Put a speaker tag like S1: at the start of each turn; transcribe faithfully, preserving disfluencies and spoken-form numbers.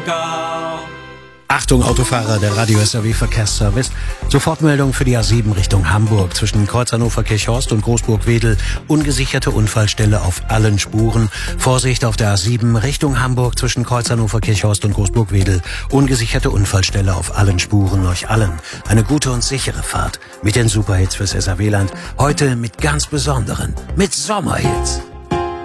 S1: Zwickau.
S2: Achtung Autofahrer, der Radio S R W Verkehrsservice. Sofortmeldung für die A sieben Richtung Hamburg. Zwischen Kreuz Hannover-Kirchhorst und Großburg-Wedel. Ungesicherte Unfallstelle auf allen Spuren. Vorsicht auf der A sieben Richtung Hamburg zwischen Kreuz Hannover-Kirchhorst und Großburg-Wedel. Ungesicherte Unfallstelle auf allen Spuren. Euch allen eine gute und sichere Fahrt mit den Superhits fürs S R W-Land. Heute mit ganz besonderen, mit Sommerhits.